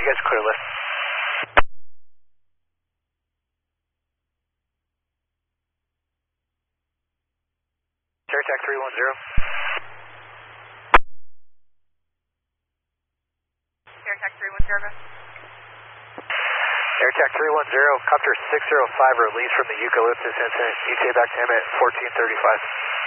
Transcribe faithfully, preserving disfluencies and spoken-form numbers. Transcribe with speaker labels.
Speaker 1: you guys clear lift. AirTac three one zero.
Speaker 2: AirTac three one zero.
Speaker 1: AirTac three one zero, Copter six zero five release from the Eucalyptus incident. U K back to him at fourteen thirty-five.